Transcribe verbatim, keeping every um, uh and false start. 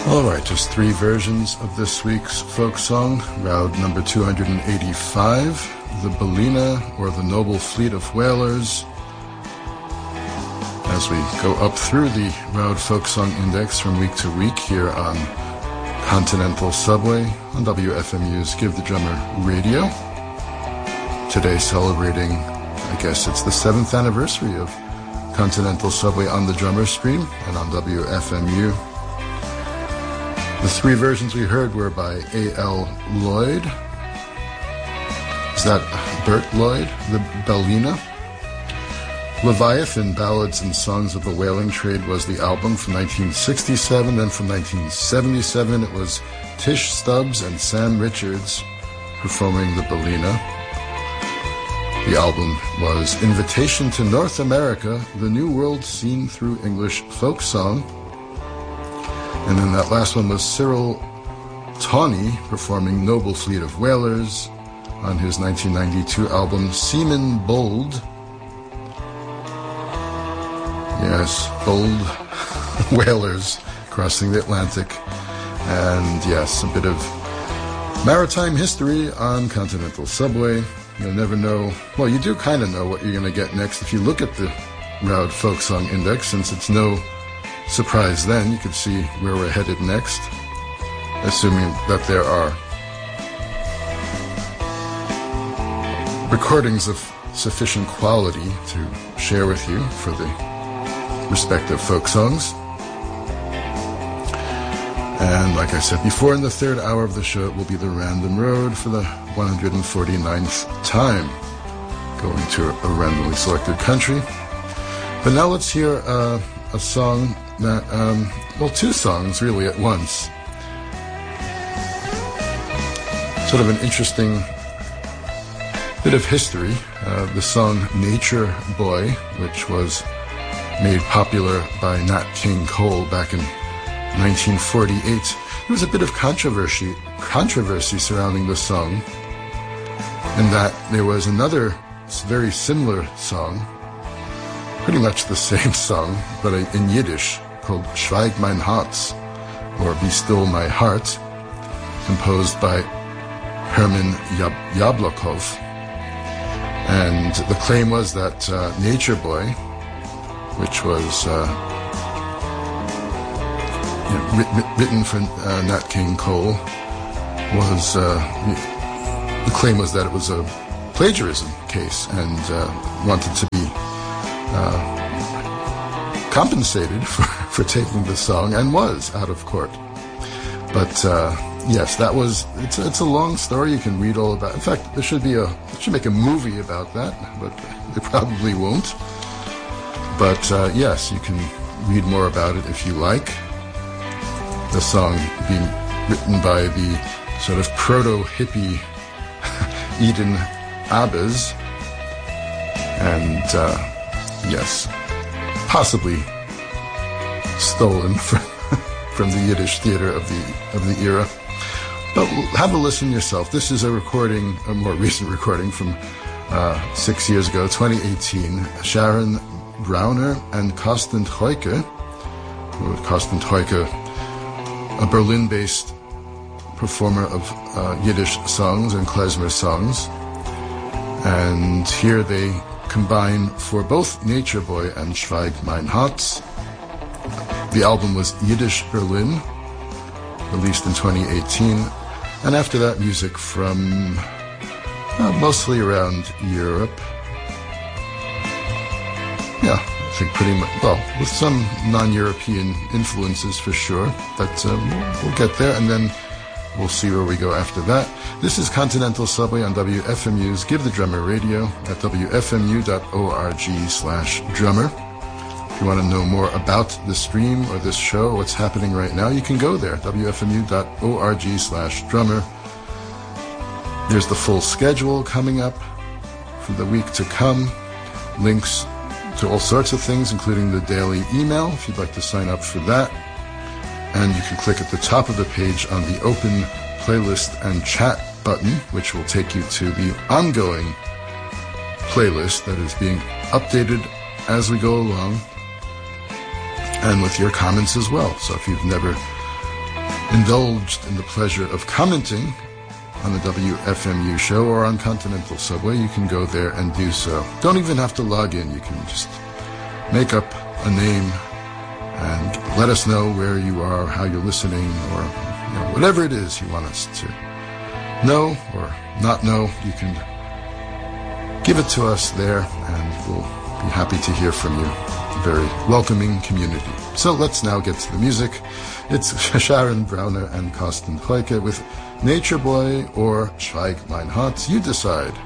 All right, just three versions of this week's folk song. Round number two hundred eighty-five, the Ballina, or the Noble Fleet of Whalers. As we go up through the Round Folk Song Index from week to week here on Continental Subway on W F M U's Give the Drummer Radio. Today celebrating, I guess it's the seventh anniversary of Continental Subway on the Drummer Stream and on W F M U. The three versions we heard were by A L Lloyd. Is that Bert Lloyd? The Ballina. Leviathan, Ballads and Songs of the Whaling Trade was the album from nineteen sixty-seven. Then from nineteen seventy-seven, it was Tish Stubbs and Sam Richards performing the Ballina. The album was Invitation to North America, the New World Seen Through English Folk Song. And then that last one was Cyril Tawney performing Noble Fleet of Whalers on his nineteen ninety-two album Seaman Bold. Yes, bold whalers crossing the Atlantic. And yes, a bit of maritime history on Continental Subway. You'll never know, well, you do kind of know what you're going to get next if you look at the Round Folk Song Index, since it's no surprise then. You could see where we're headed next, assuming that there are recordings of sufficient quality to share with you for the respective folk songs. And like I said before, in the third hour of the show, it will be the Random Road for the one hundred forty-ninth time, going to a randomly selected country. But now let's hear uh, a song that, um, well, two songs really at once. Sort of an interesting bit of history. Uh, the song Nature Boy, which was made popular by Nat King Cole back in nineteen forty-eight. There was a bit of controversy controversy surrounding the song, in that there was another very similar song, pretty much the same song, but in Yiddish, called Schweig mein Herz, or Be Still My Heart, composed by Herman Yab- Yablokov. And the claim was that uh, Nature Boy, which was uh, you know, written, written for uh, Nat King Cole, was uh, the claim was that it was a plagiarism case and uh, wanted to be uh, compensated for, for taking the song, and was out of court. But uh, yes, that was it's it's a long story. You can read all about. In fact, there should be a they should make a movie about that, but they probably won't. But uh, yes, you can read more about it if you like. The song being written by the sort of proto-hippie Eden Abbas. And uh, yes, possibly stolen from, from the Yiddish theater of the of the era. But have a listen yourself. This is a recording, a more recent recording from uh, six years ago, twenty eighteen. Sharon Brauner and Carsten Heuke. Carsten Heuke, a Berlin-based performer of uh, Yiddish songs and klezmer songs. And here they combine for both Nature Boy and Schweig mein Herz. The album was Yiddish Berlin, released in twenty eighteen. And after that, music from uh, mostly around Europe. Yeah, I think pretty much, well, with some non-European influences for sure, but uh, we'll, we'll get there, and then we'll see where we go after that. This is Continental Subway on W F M U's Give the Drummer Radio at W F M U dot org slash drummer. If you want to know more about the stream or this show, what's happening right now, you can go there, W F M U dot org slash drummer. There's the full schedule coming up for the week to come, links to all sorts of things, including the daily email, if you'd like to sign up for that. And you can click at the top of the page on the open playlist and chat button, which will take you to the ongoing playlist that is being updated as we go along, and with your comments as well. So if you've never indulged in the pleasure of commenting on the W F M U show or on Continental Subway, you can go there and do so. Don't even have to log in. You can just make up a name and let us know where you are, how you're listening, or you know, whatever it is you want us to know or not know. You can give it to us there, and we'll be happy to hear from you. A very welcoming community. So let's now get to the music. It's Sharon Brauner and Carsten Heuke with Nature Boy or Schweig mein Herz. You decide.